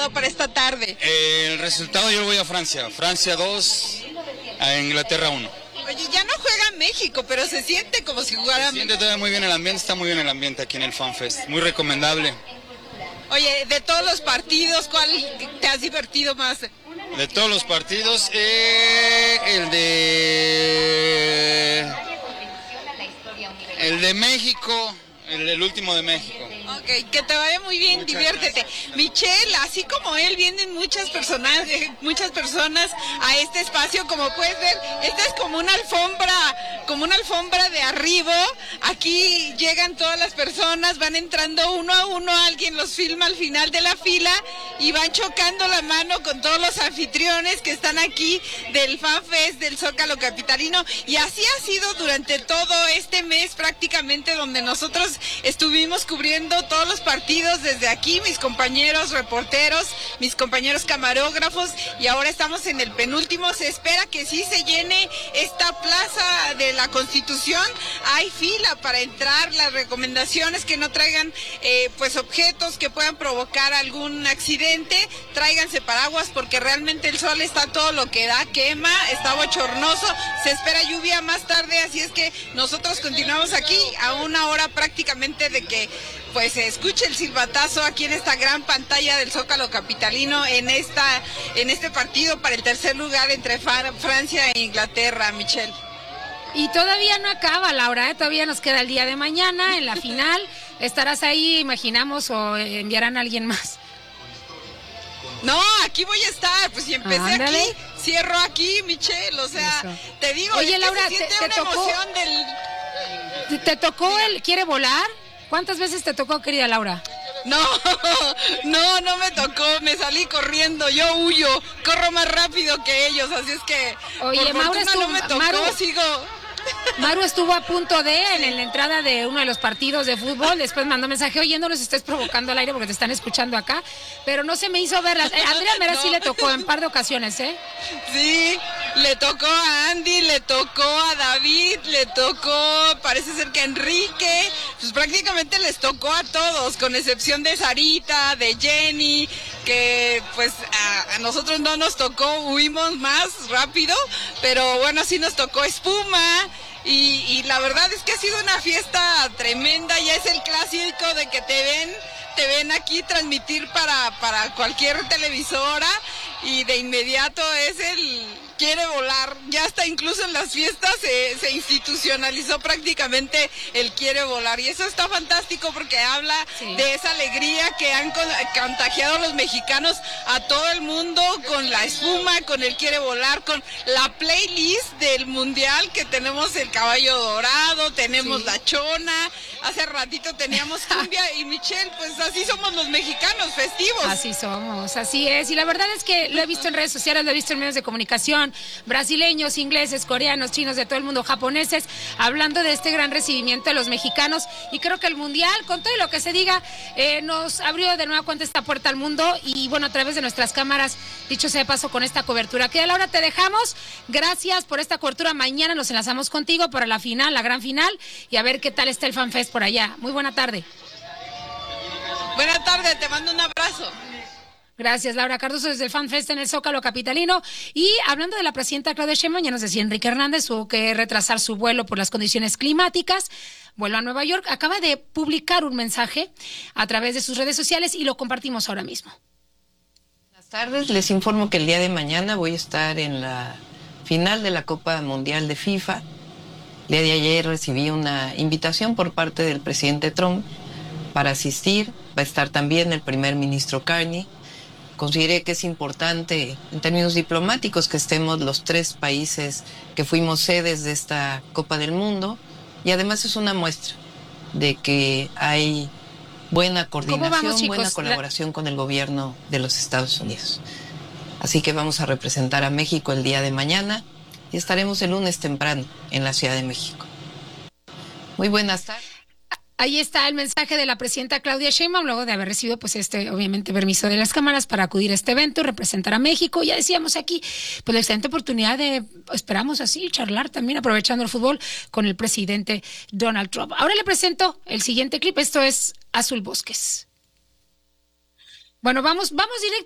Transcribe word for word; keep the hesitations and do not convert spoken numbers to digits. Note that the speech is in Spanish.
resultado para esta tarde? Eh, el resultado yo lo voy a Francia. Francia dos, a Inglaterra uno. Oye, ya no juega México, pero se siente como si jugara. Se siente todavía muy bien el ambiente, está muy bien el ambiente aquí en el FanFest. Muy recomendable. Oye, de todos los partidos, ¿cuál te has divertido más? De todos los partidos, eh, el de... El de México, el, el último de México. Ok, que te vaya muy bien, muchas diviértete. Gracias. Michelle, así como él, vienen muchas personas, muchas personas a este espacio, como puedes ver, esta es como una alfombra, como una alfombra de arribo. Aquí llegan todas las personas, van entrando uno a uno, alguien los filma al final de la fila y van chocando la mano con todos los anfitriones que están aquí del FanFest del Zócalo Capitalino, y así ha sido durante todo este mes prácticamente, donde nosotros estuvimos cubriendo todos los partidos desde aquí, mis compañeros reporteros, mis compañeros camarógrafos, y ahora estamos en el penúltimo. Se espera que sí se llene esta plaza de la Constitución. Hay fila para entrar. Las recomendaciones que no traigan eh, pues objetos que puedan provocar algún accidente, tráiganse paraguas porque realmente el sol está todo lo que da, quema, está bochornoso, se espera lluvia más tarde, así es que nosotros continuamos aquí a una hora prácticamente de que pues se escuche el silbatazo aquí en esta gran pantalla del Zócalo Capitalino en esta en este partido para el tercer lugar entre Francia e Inglaterra, Michelle. Y todavía no acaba, Laura, ¿eh? Todavía nos queda el día de mañana en la final. ¿Estarás ahí, imaginamos, o enviarán a alguien más? No, aquí voy a estar, pues si empecé Ándale. aquí, cierro aquí, Michelle, o sea, Eso. te digo, Oye, es Laura, que se te, siente te una tocó, emoción del... ¿Te tocó el quiere volar? ¿Cuántas veces te tocó, querida Laura? No, no, no me tocó, me salí corriendo, yo huyo, corro más rápido que ellos, así es que Oye, por Mauro fortuna estuvo, no me tocó, Maru, sigo... Maru estuvo a punto de, en, en la entrada de uno de los partidos de fútbol, después mandó mensaje, oye, no los estés provocando al aire porque te están escuchando acá, pero no se me hizo verlas. Eh, Andrea Mera no. sí le tocó en par de ocasiones, ¿eh? Sí, le tocó a Andy, le tocó a David, le tocó, parece ser que a Enrique, pues prácticamente les tocó a todos, con excepción de Sarita, de Jenny, que pues a, a nosotros no nos tocó, huimos más rápido, pero bueno, sí nos tocó espuma. Y, y la verdad es que ha sido una fiesta tremenda, ya es el clásico de que te ven, te ven aquí transmitir para, para cualquier televisora y de inmediato es el quiere volar, ya está incluso en las fiestas se, se institucionalizó prácticamente el quiere volar y eso está fantástico porque habla sí. de esa alegría que han contagiado los mexicanos a todo el mundo con la espuma, con el quiere volar, con la playlist del mundial que tenemos el caballo dorado, tenemos sí. la chona, hace ratito teníamos cumbia y Michelle, pues así somos los mexicanos, festivos. Así somos, así es, y la verdad es que lo he visto en redes sociales, lo he visto en medios de comunicación, brasileños, ingleses, coreanos, chinos, de todo el mundo, japoneses, hablando de este gran recibimiento de los mexicanos, y creo que el mundial, con todo lo que se diga, eh, nos abrió de nueva cuenta esta puerta al mundo, y bueno, a través de nuestras cámaras, dicho sea de paso, con esta cobertura. Que Laura, te dejamos, gracias por esta cobertura, mañana nos enlazamos contigo para la final, la gran final, y a ver qué tal está el FanFest por allá. Muy buena tarde. Buena tarde, te mando un abrazo. Gracias, Laura Cardoso, desde el FanFest en el Zócalo Capitalino. Y hablando de la presidenta Claudia Sheinbaum, ya nos decía Enrique Hernández, tuvo que retrasar su vuelo por las condiciones climáticas. Vuelo a Nueva York. Acaba de publicar un mensaje a través de sus redes sociales y lo compartimos ahora mismo. Buenas tardes, les informo que el día de mañana voy a estar en la final de la Copa Mundial de FIFA. El día de ayer recibí una invitación por parte del presidente Trump para asistir. Va a estar también el primer ministro Carney. Consideré que es importante en términos diplomáticos que estemos los tres países que fuimos sedes de esta Copa del Mundo y además es una muestra de que hay buena coordinación, vamos, buena colaboración con el gobierno de los Estados Unidos. Así que vamos a representar a México el día de mañana y estaremos el lunes temprano en la Ciudad de México. Muy buenas tardes. Ahí está el mensaje de la presidenta Claudia Sheinbaum, luego de haber recibido, pues, este, obviamente, permiso de las cámaras para acudir a este evento, representar a México. Ya decíamos aquí, pues, la excelente oportunidad de, esperamos así, charlar también, aprovechando el fútbol, con el presidente Donald Trump. Ahora le presento el siguiente clip, esto es Azul Bosques. Bueno, vamos, vamos directo.